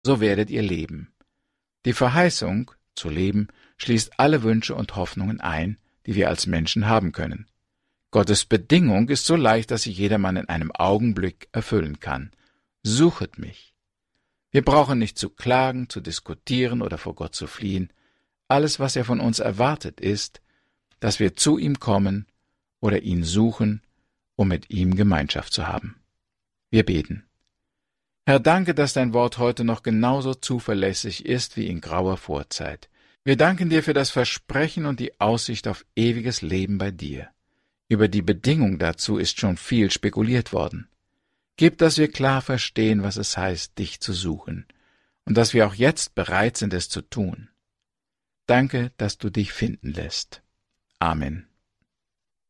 so werdet ihr leben. Die Verheißung, zu leben, schließt alle Wünsche und Hoffnungen ein, die wir als Menschen haben können. Gottes Bedingung ist so leicht, dass sie jedermann in einem Augenblick erfüllen kann. Suchet mich. Wir brauchen nicht zu klagen, zu diskutieren oder vor Gott zu fliehen. Alles, was er von uns erwartet, ist, dass wir zu ihm kommen oder ihn suchen, um mit ihm Gemeinschaft zu haben. Wir beten. Herr, danke, dass dein Wort heute noch genauso zuverlässig ist wie in grauer Vorzeit. Wir danken dir für das Versprechen und die Aussicht auf ewiges Leben bei dir. Über die Bedingung dazu ist schon viel spekuliert worden. Gib, dass wir klar verstehen, was es heißt, dich zu suchen, und dass wir auch jetzt bereit sind, es zu tun. Danke, dass du dich finden lässt. Amen.